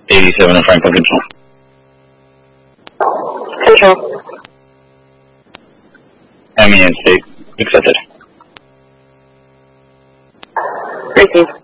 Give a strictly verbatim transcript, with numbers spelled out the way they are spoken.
eighty-seven in Franklin Control. Control. Amiens State, accepted. Receive.